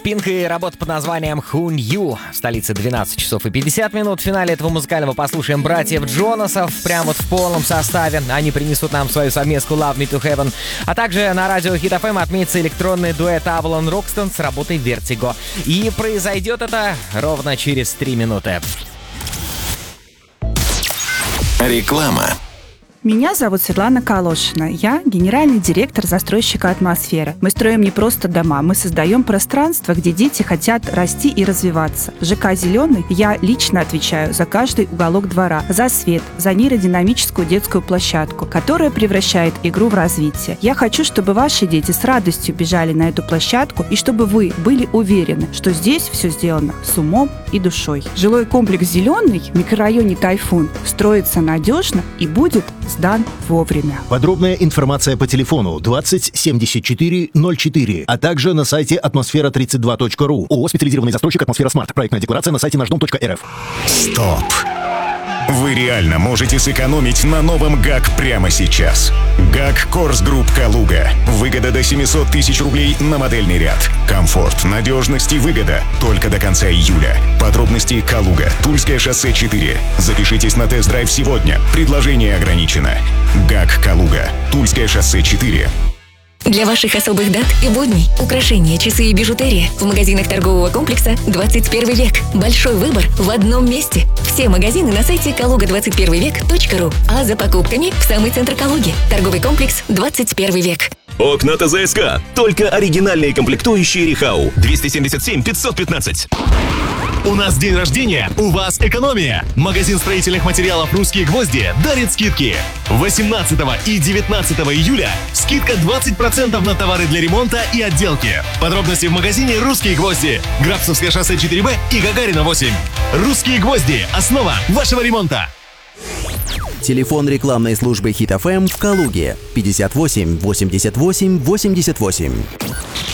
Пинк и работа под названием Who Knew. В столице 12 часов и 50 минут. В финале этого музыкального послушаем братьев Джонасов прямо вот в полном составе. Они принесут нам свою совместку Love Me to Heaven. А также на радио Hit FM отметится электронный дуэт Avalon Roxton с работой Vertigo. И произойдет это ровно через 3 минуты. Реклама. Меня зовут Светлана Калошина. Я генеральный директор застройщика «Атмосфера». Мы строим не просто дома, мы создаем пространство, где дети хотят расти и развиваться. В ЖК «Зеленый» я лично отвечаю за каждый уголок двора, за свет, за нейродинамическую детскую площадку, которая превращает игру в развитие. Я хочу, чтобы ваши дети с радостью бежали на эту площадку и чтобы вы были уверены, что здесь все сделано с умом и душой. Жилой комплекс «Зеленый» в микрорайоне «Тайфун» строится надежно и будет сдан вовремя. Подробная информация по телефону 20 74 04, а также на сайте атмосфера32.ру. ООО «Специализированный застройщик «Атмосфера Смарт». Проектная декларация на сайте наждом.рф. Стоп! Вы реально можете сэкономить на новом ГАК прямо сейчас. ГАК Корс Групп Калуга. Выгода до 700 тысяч рублей на модельный ряд. Комфорт, надежность и выгода только до конца июля. Подробности Калуга. Тульское шоссе 4. Запишитесь на тест-драйв сегодня. Предложение ограничено. ГАК Калуга. Тульское шоссе 4. Для ваших особых дат и будней украшения, часы и бижутерия в магазинах торгового комплекса «21 век». Большой выбор в одном месте. Все магазины на сайте kaluga21vek.ru. А за покупками в самый центр Калуги. Торговый комплекс «21 век». Окна ТЗСК. Только оригинальные комплектующие Рихау. 277 515. У нас день рождения, у вас экономия. Магазин строительных материалов «Русские гвозди» дарит скидки. 18 и 19 июля скидка 20% на товары для ремонта и отделки. Подробности в магазине «Русские гвозди». Грабцевское шоссе 4Б и Гагарина 8. «Русские гвозди» – основа вашего ремонта. Телефон рекламной службы Hit FM в Калуге 58 88 88.